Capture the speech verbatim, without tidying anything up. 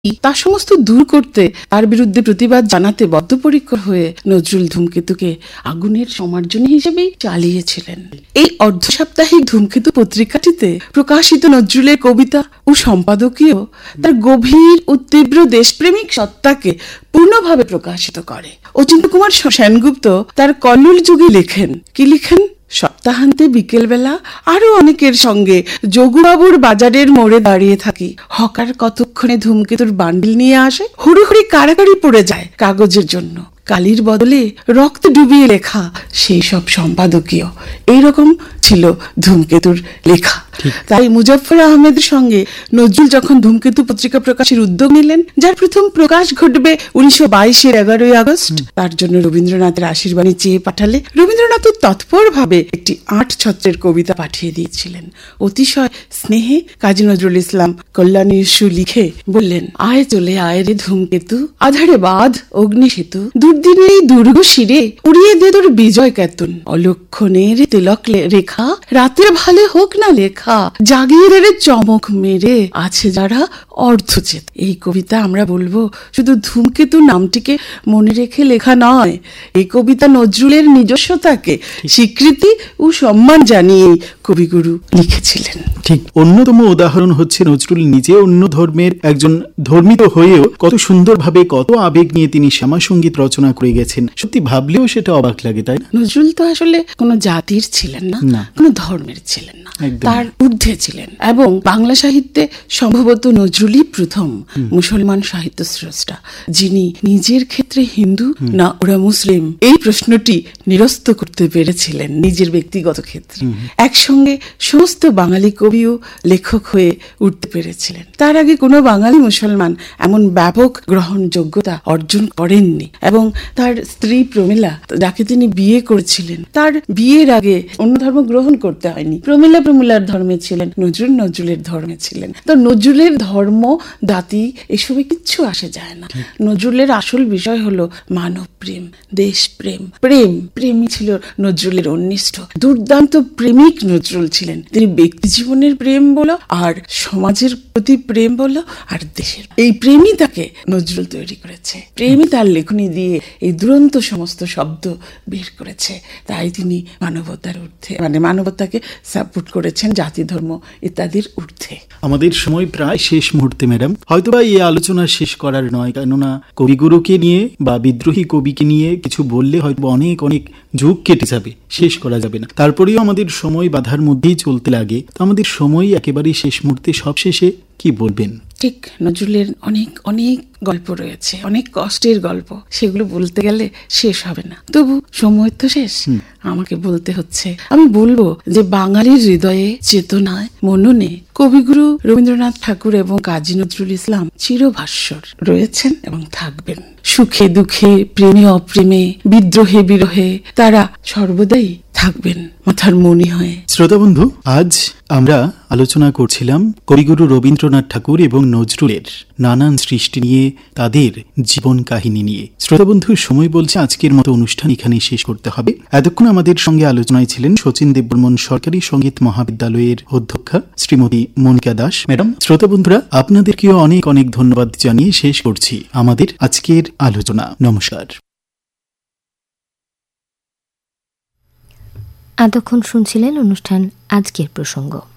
তা সমস্ত দূর করতে, তার বিরুদ্ধে প্রতিবাদ জানাতে বদ্ধপরিকর হয়ে নজরুল ধূমকেতুকে আগুনের সমার্জনী হিসেবেই চালিয়েছিলেন। এই অর্ধ সাপ্তাহিক ধূমকেতু পত্রিকাটিতে প্রকাশিত নজরুলের কবিতা ও সম্পাদকীয় তার গভীর ও তীব্র দেশপ্রেমিক সত্তাকে পূর্ণভাবে প্রকাশিত করে। অচিন্ত্য কুমার সেনগুপ্ত তার কল্লোল যুগে লেখেন, কি লিখেন? সপ্তাহান্তে বিকেলবেলা আরো অনেকের সঙ্গে যোগুবাবুর বাজারের মোড়ে দাঁড়িয়ে থাকি। হকার কতক্ষণে ধূমকেতুর বান্ডিল নিয়ে আসে, হুড়ুহুড়ি কাড়াকাড়ি পড়ে যায় কাগজের জন্য। কালির বদলে রক্ত ডুবিয়ে লেখা সেই সব সম্পাদকীয়। এইরকম ছিল ধূমকেতুর লেখা। তাই মুজাফফর আহমেদের সঙ্গে নজরুল যখন ধূমকেতু পত্রিকা প্রকাশের উদ্যোগ নিলেন, যার প্রথম প্রকাশ ঘটবে উনিশশো বাইশের এগারোই আগস্ট, তার জন্য রবীন্দ্রনাথের আশীর্বাণী চেয়ে পাঠালে রবীন্দ্রনাথ তৎপর ভাবে একটি আট ছত্রের কবিতা পাঠিয়ে দিয়েছিলেন। অতিশয় স্নেহে কাজী নজরুল ইসলাম কল্যাণী ইস্যু লিখে বললেন, আয় চলে আয় রে ধূমকেতু, আধারে বাঁধ অগ্নি সেতু, দুর্দিনের এই দুর্গ শিরে উড়িয়ে দে তোর বিজয় কেতন, অলক্ষণের তিলক রেখা রাতের ভালে হোক না লেখা, জাগিয়ে রে চমক মেরে আছে যারা অর্ধচেত। এই কবিতা আমরা বলবো শুধু ধূমকেতু নামটিকে মনে রেখে লেখা নয়, এই কবিতা নজরুলের নিজস্বতাকে স্বীকৃতি ও সম্মান জানিয়ে কবিগুরু লিখেছিলেন। ঠিক অন্যতম উদাহরণ হচ্ছে নজরুল নিজে অন্য ধর্মের একজন ধর্মিত হয়েও কত সুন্দরভাবে, কত আবেগ নিয়ে তিনি শ্যামা সঙ্গীত রচনা করে গেছেন। সত্যি ভাবলেও সেটা অবাক লাগে, তাই না? নজরুল তো আসলে কোনো জাতির ছিলেন না, কোনো ধর্মের ছিলেন না, তার ঊর্ধ্বে ছিলেন। এবং বাংলা সাহিত্যে সম্ভবত নজরুলই প্রথম মুসলমান সাহিত্য স্রষ্টা যিনি নিজের ক্ষেত্রে হিন্দু না ওরা মুসলিম এই প্রশ্নটি নিরস্ত করতে পেরেছিলেন নিজের ব্যক্তিগত ক্ষেত্রে। একসঙ্গে সমস্ত বাঙালি কবিও লেখক হয়ে উঠতে পেরেছিলেন। তার আগে কোনো বাঙালি মুসলমান এমন ব্যাপক গ্রহণযোগ্যতা অর্জন করেননি। এবং তার স্ত্রী প্রমীলা, যাকে তিনি বিয়ে করেছিলেন, তার বিয়ের আগে অন্য ধর্ম গ্রহণ করতে হয়নি। প্রমীলা প্রমীলার ধর্মে ছিলেন, নজরুল নজরুলের ধর্মে ছিলেন। তো নজরুলের ধর্ম, জাতি এসবে কিচ্ছু আসে যায় না। নজরুলের আসল বিষয় হলো মানব প্রেম, দেশ প্রেম, প্রেম। প্রেমই ছিল নজরুলের অন্বিষ্ট। দুর্দান্ত প্রেমিক নজরুল ছিলেন। তিনি ব্যক্তি জীবনের প্রেম বলো, আর সমাজের প্রতি প্রেম বলো, আর দেশের, এই প্রেমই তাকে নজরুল তৈরি করেছে। প্রেমই তার লেখনী দিয়ে এই দুরন্ত সমস্ত শব্দ বের করেছে। তাই তিনি মানবতার ঊর্ধ্বে, মানে মানবতাকে সাপোর্ট করেছেন জাতি ধর্ম ইত্যাদির ঊর্ধ্বে। আমাদের সময় প্রায় শেষ মুহূর্তে ম্যাডাম, হয়তোবা এই আলোচনা শেষ করার নয়, কেননা কবিগুরুকে নিয়ে বা বিদ্রোহী কবিকে নিয়ে কিছু বললে হয়তো অনেক অনেক যুগ কেটে যাবে, শেষ করা যাবে না। তারপরেও আমাদের সময় বাধার মধ্যেই চলতে লাগে। তো আমাদের সময় একেবারেই শেষ মুহূর্তে সবশেষে কি বলবেন? ঠিক, নজরুলের অনেক অনেক গল্প রয়েছে, অনেক কষ্টের গল্প, সেগুলো বলতে গেলে শেষ হবে না। তবু সময় তো শেষ, আমাকে বলতে হচ্ছে। আমি বলবো যে বাঙালির হৃদয়ে, চেতনায়, মননে কবিগুরু রবীন্দ্রনাথ ঠাকুর এবং কাজী নজরুল ইসলাম চিরভাস্বর রয়েছেন এবং থাকবেন। সুখে দুঃখে, প্রেমে অপ্রেমে, বিদ্রোহে বিরহে তারা সর্বদাই থাকবেন মাথার মনি হয়ে। শ্রোতা বন্ধু, আজ আমরা আলোচনা করছিলাম কবিগুরু রবীন্দ্রনাথ ঠাকুর এবং নজরুলের নানান সৃষ্টি নিয়ে, তাদের জীবন কাহিনী নিয়ে। শ্রোতা বন্ধু, সময় বলছে আজকের মতো অনুষ্ঠান এখানেই শেষ করতে হবে। এতক্ষণ আমাদের সঙ্গে আলোচনায় ছিলেন শচীন দেববর্মন সরকারি সঙ্গীত মহাবিদ্যালয়ের অধ্যক্ষা শ্রীমতী মনিকা দাস ম্যাডাম। শ্রোতা বন্ধুরা, আপনাদেরকেও অনেক অনেক ধন্যবাদ জানিয়ে শেষ করছি আমাদের আজকের আলোচনা। নমস্কার। এতক্ষণ শুনছিলেন অনুষ্ঠান আজকের প্রসঙ্গ।